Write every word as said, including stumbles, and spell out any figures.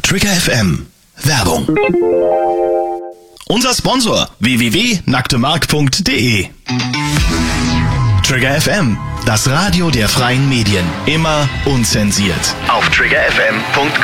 Trigger F M. Werbung. Unser Sponsor w w w punkt nacktemark punkt de. Trigger F M, das Radio der freien Medien. Immer unzensiert. Auf trigger f m punkt